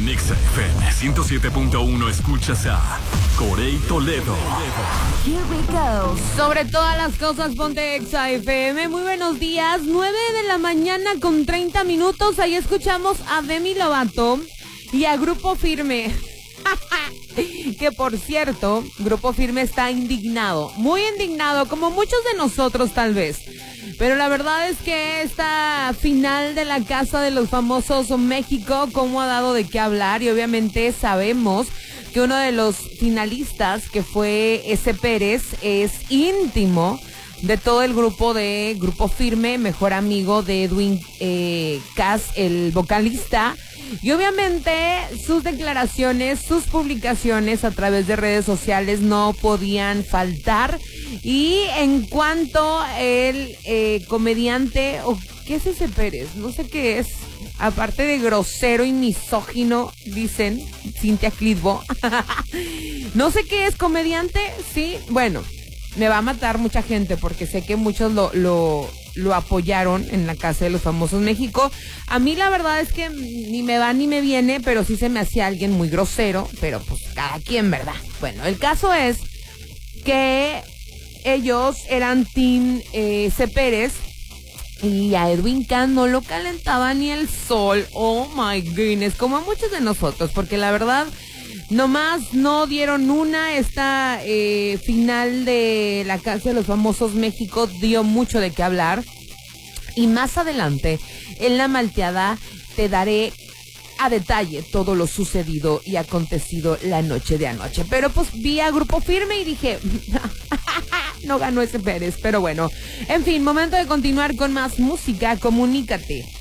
En Exa FM 107.1 escuchas a Corey Toledo. Here we go. Sobre todas las cosas, ponte Exa FM. Muy buenos días, 9 de la mañana con 30 minutos. Ahí escuchamos a Demi Lovato y a Grupo Firme. Que por cierto, Grupo Firme está indignado, muy indignado, como muchos de nosotros tal vez. Pero la verdad es que esta final de la Casa de los Famosos México, cómo ha dado de qué hablar. Y obviamente sabemos que uno de los finalistas, que fue ese Pérez, es íntimo de todo el grupo de Grupo Firme, mejor amigo de Edwin Cass, el vocalista. Y obviamente sus declaraciones, sus publicaciones a través de redes sociales no podían faltar. Y en cuanto el comediante, ¿qué es ese Pérez? No sé qué es. Aparte de grosero y misógino, dicen, Cintia Clitbo. No sé qué es, comediante, sí. Bueno, me va a matar mucha gente porque sé que muchos lo apoyaron en la Casa de los Famosos México. A mí la verdad es que ni me va ni me viene, pero sí se me hacía alguien muy grosero, pero pues cada quien, ¿verdad? Bueno, el caso es que ellos eran team C. Pérez y a Edwin Cass no lo calentaba ni el sol. Oh my goodness, como a muchos de nosotros, porque la verdad nomás no dieron una. Esta final de la Casa de los Famosos México dio mucho de qué hablar. Y más adelante, en La Malteada, te daré a detalle todo lo sucedido y acontecido la noche de anoche. Pero pues vi a Grupo Firme y dije, no ganó ese Pérez. Pero bueno, en fin, momento de continuar con más música. Comunícate